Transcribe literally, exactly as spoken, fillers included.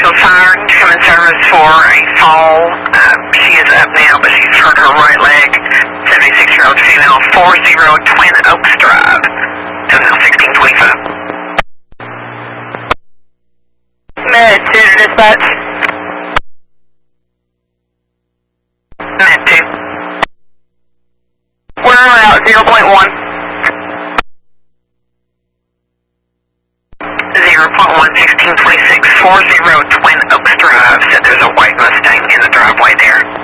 Mitchell Fire, common service for a fall. Uh, she is up now, but she's hurt her right leg. seventy-six-year-old female, four zero Twin Oaks Drive. Terminal sixteen twenty-five. Med two to dispatch. Med two. We're out zero point one. zero point one, sixteen twenty-six, four zero Twin Oaks Drive. Said there's a white Mustang in the driveway there.